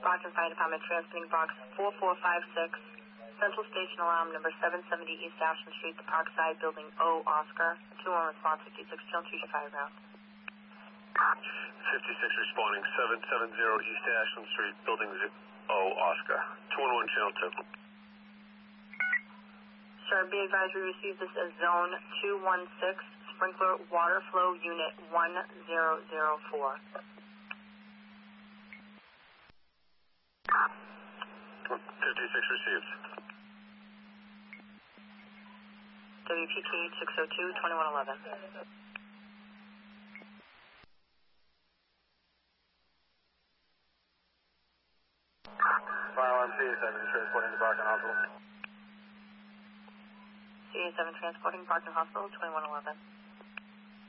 Brockton Fire Department transmitting box 4456, Central Station alarm number 770 East Ashland Street, the Parkside Building O, Oscar. 2-1 response, 56, channel 2 to fire ground. 56 responding, 770 East Ashland Street, Building O, Oscar. 211, channel 2. Sir, be advised we received this as zone 216, sprinkler water flow unit 1004. 56 received. WPT 602, 2111. Fire alarm CA7 transporting to Brockton Hospital. CA7 transporting Brockton Hospital, 2111.